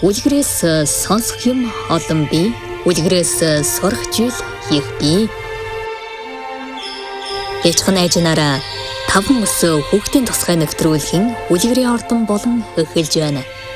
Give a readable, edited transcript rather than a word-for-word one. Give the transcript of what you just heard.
Үлгэрээс сонсох юм олон бий. Үлгэрээс сурах зүйл их бий. Ээжхэн найжнаараа 5 өсөө хүүхдийн тусгай нэвтрүүлгийн үлгэрийн ордон болон эхэлж байна.